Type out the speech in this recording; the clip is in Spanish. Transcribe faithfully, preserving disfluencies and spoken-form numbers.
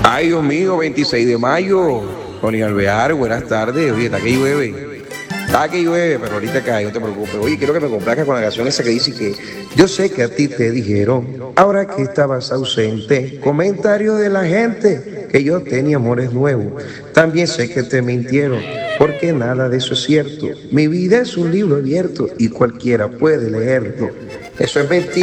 Ay, Dios mío, veintiséis de mayo. Tony Alvear, buenas tardes. Oye, está que llueve. Está que llueve, pero ahorita cae, no te preocupes. Oye, quiero que me complazcas con la canción esa que dice que yo sé que a ti te dijeron, ahora que estabas ausente, comentario de la gente, que yo tenía amores nuevos. También sé que te mintieron, porque nada de eso es cierto. Mi vida es un libro abierto y cualquiera puede leerlo. Eso es mentira.